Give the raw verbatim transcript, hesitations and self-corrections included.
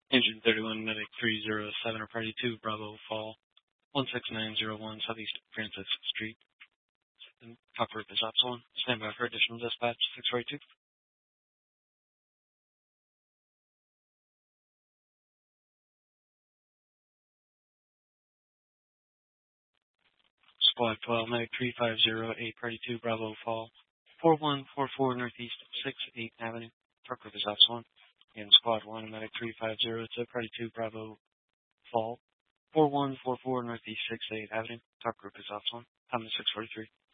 Engine thirty-one, Medic three zero seven, or Party two, Bravo, Fall, one six nine zero one, Southeast Francis Street. Top group is Epsilon. Stand by for additional dispatch, six forty-two. Squad twelve, Medic three five zero eight, Party two, Bravo, Fall, four one four four Northeast sixth eighth Avenue. Top group is Epsilon. And Squad one, Medic three five zero to Party two, Bravo, Fall, four one four four Northeast sixth eighth Avenue. Top group is Epsilon. Time is six forty-three.